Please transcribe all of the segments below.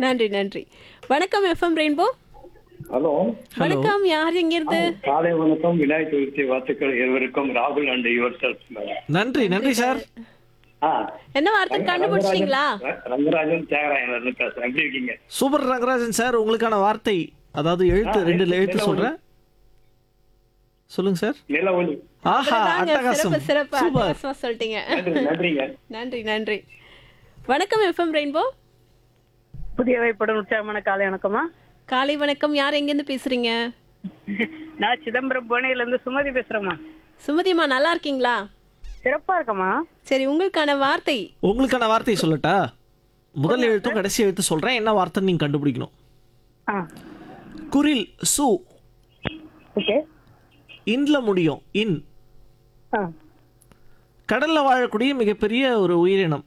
நன்றி நன்றி. வணக்கம் எஃப்எம் ரெயின்போ. ஹலோ. வணக்கம், யார் எங்கிருந்து? காலை வணக்கம், விநாயகர் சதுர்த்தி வாழ்த்துக்கள் இருவருக்கும். ராகுல் அண்ட் யுவர் செல்ஃப். நன்றி நன்றி சார். என்ன வார்த்தை கண்டுபிடிச்சிட்டீங்களா? ரங்கராஜன் தியாகராயன் பேசுறேன். எப்படி இருக்கீங்க? சூப்பர் ரங்கராஜன் சார், உங்களுக்கான வார்த்தை, அதாவது எழுத்து, ரெண்டு எழுத்து சொல்றேன், சொல்லுங்க சார். நிலவொளி. ஆஹா, அட்டகாசம், சிறப்பு சூப்பர். அட்டகாசமா சொல்லிட்டீங்க. நன்றிங்க. நன்றி நன்றி. வணக்கம் எஃப்எம் ரெயின்போ. புதிய வைப்படம் உற்சாகமான காலை வணக்கமா. காலை வணக்கம், யார் எங்கிருந்து பேசுறீங்க? நான் சிதம்பரம் புவனையில இருந்து சுமதி பேசுறேம்மா. சுமதிமா, நல்லா இருக்கீங்களா? சிறப்பா இருக்கமா. சரி, உங்களுக்கான வார்த்தை. உங்களுக்கான வார்த்தை சொல்லட்டா? முதல் எழுத்தும் கடைசி எழுத்து சொல்றேன், என்ன வார்த்தை நீங்க கண்டுபிடிக்கணும். குரில் சு. ஓகே. இன்ல முடியும், இன். கடல்ல வாழக்கூடிய மிகப்பெரிய ஒரு உயிரினம்.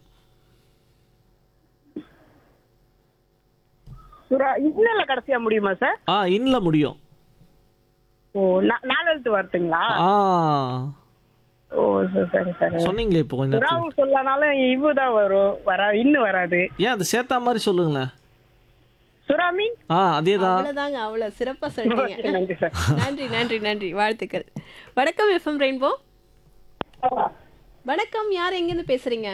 இன்னல கடைசியா முடியுமா சார்? இன்ல முடியும். ஓ, நாலு எழுத்து வார்த்தைங்களா? ஓ சரி சரி. சொன்னீங்களே இப்போ கொஞ்சம் சுறாவும் சொல்லனாலும் இவ்வுதான் வரும், இன்னும் வராது. ஏன் அது சேர்த்தா மாதிரி சொல்லுங்களேன். சுறாமி. அதேதான். அவ்வளவுதாங்க, அவ்வளவு சிறப்பா சொல்றீங்க. நன்றி சார். நன்றி நன்றி நன்றி, வாழ்த்துக்கள். வணக்கம் எஃப்எம் ரெயின்போ. வணக்கம், யார் எங்கிருந்து பேசுறீங்க?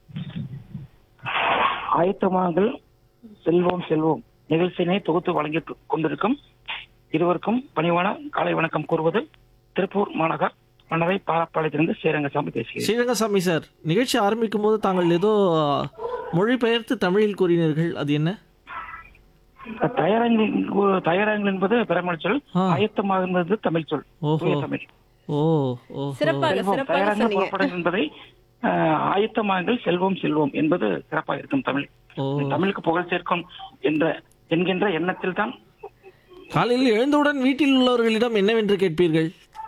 ஆயத்தமாங்கள் செல்வோம் செல்வோம் நிகழ்ச்சியினை தொகுத்து வழங்கி கொண்டிருக்கும் இருவருக்கும் பணிவான காலை வணக்கம் கூறுவது திருப்பூர் மாநகர் மன்னரை பாலப்பாளையத்திலிருந்து ஸ்ரீரங்கசாமி பேசுகிறேன். ஸ்ரீரங்கசாமி சார், நிகழ்ச்சி ஆரம்பிக்கும் போது தாங்கள் ஏதோ மொழிபெயர்த்து தமிழில் கூறினீர்கள், அது என்ன? தயாராங்கள் என்பது பிறமொழி சொல், ஆயத்தமாக என்பது தமிழ் சொல். தமிழ். புறப்படும் என்பதை ஆயத்தமாங்கள் செல்வோம் செல்வோம் என்பது சிறப்பாக இருக்கும். தமிழுக்கு புகழ் சேர்க்கும் என்கின்ற எண்ணத்தில் தான். காலையில் எழுந்தவுடன் வீட்டில் உள்ளவர்களிடம் என்னவென்று கேட்பீர்கள்?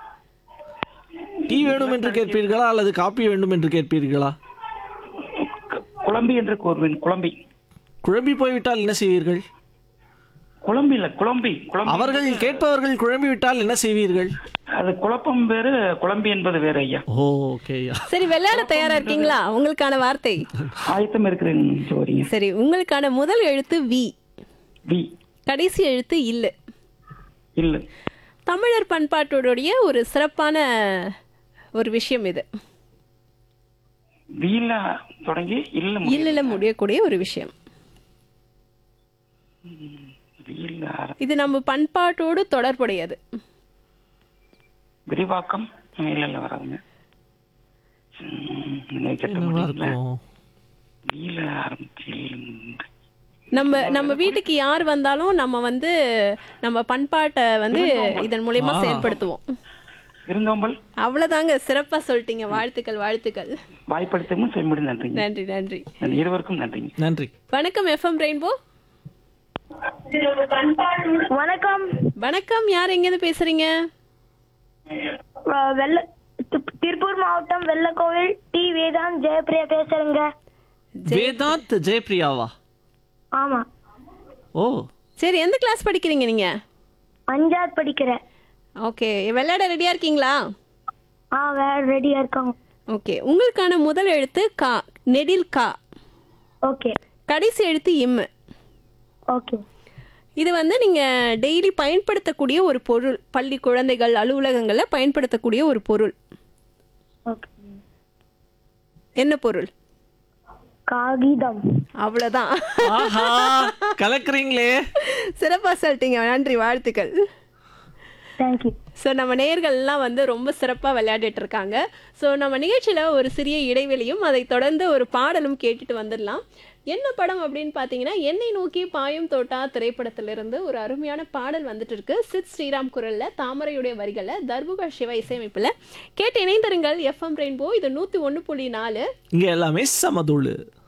டீ வேண்டும் என்று கேட்பீர்களா அல்லது காப்பி வேண்டும் என்று கேட்பீர்களா? குழம்பி என்று கூறுவேன். குழம்பி. குழம்பி போய்விட்டால் என்ன செய்வீர்கள்? குழம்பி இல்ல, குழம்பி. அவர்கள் கேட்பவர்கள் குழம்பி விட்டால் என்ன செய்வீர்கள்? அது குழப்பம் வேறு, குழம்பி என்பது வேறு ஐயா. ஓகே ஐயா. சரி, விளையாட தயாரா இருக்கீங்களா? உங்களுக்கான வார்த்தை. ஆயத்தம் இருக்கிறேன். சரி, உங்களுக்கான முதல் எழுத்து வி. வி. கடைசி எழுத்து இல்ல. இல்ல. தமிழர் பண்பாட்டோடைய ஒரு சிறப்பான ஒரு விஷயம் இது. வீல தொடங்கி இல்ல முடியக்கூடிய ஒரு விஷயம் இது. நம்ம பண்பாட்டோடு தொடர்புடையது. விரிவாக்கம் இல்ல வராதுங்க. நம்ம வீட்டுக்கு யார் வந்தாலும் நம்ம பண்பாட்டை இதன் மூலமா செயல்படுத்துவோம். விருந்தோம்பல். அவ்வளவுதாங்க, சிறப்பா சொல்லிட்டீங்க. வாழ்த்துக்கள் வாழ்த்துக்கள். வாய்ப்படுத்தவும் செய்ய நன்றி. நன்றி நன்றி. இருவருக்கும் நன்றி. நன்றி. வணக்கம் எஃப்எம் ரெயின்போ. வணக்கம். வணக்கம், யார் எங்கிருந்து பேசுறீங்க? திருப்பூர் மாவட்டம் வெள்ளக்கோவில் டி வேதாந்த் ஜெயப்பிரியா பேசுறேங்க. வேதாந்த் ஜெயப்பிரியாவா? ஆமா. ஓ சரி, எந்த கிளாஸ் படிக்கிறீங்க நீங்க? 5வது படிக்கிறேன். ஓகே, விளையாட ரெடியா இருக்கீங்களா? ரெடியா இருக்காங்க. ஓகே, உங்களுக்கான முதல் எழுத்து கா, நெடில் கா. ஓகே. கடைசி எழுத்து இம். ஓகே. இது நீங்க டெய்லி பயன்படுத்தக்கூடிய ஒரு பொருள். பள்ளி குழந்தைகள் அலுவலகங்கள்ல பயன்படுத்தக்கூடிய ஒரு பொருள். என்ன பொருள்? காகிதம். அவ்வளவுதான். கலக்குறீங்களே. சிறப்பா சொல்லிட்டீங்க. நன்றி, வாழ்த்துக்கள். தேங்க்யூ. ஸோ நம்ம நேயர்கள்லாம் ரொம்ப சிறப்பாக விளையாடிட்டு இருக்காங்க. ஸோ நம்ம நிகழ்ச்சியில் ஒரு சிறிய இடைவெளியும் அதை தொடர்ந்து ஒரு பாடலும் கேட்டுட்டு வந்துடலாம். என்ன படம் அப்படின்னு பார்த்தீங்கன்னா, என்னை நோக்கி பாயும் தோட்டா திரைப்படத்திலிருந்து ஒரு அருமையான பாடல் வந்துட்டு இருக்கு. சித் ஸ்ரீராம் குரலில், தாமரையுடைய வரிகளில், தர்புகா சிவா இசையமைப்பில். கேட்டு இணைந்திருங்கள். FM rainbow. இது 101.4. இங்கே எல்லாமே சமதுளு.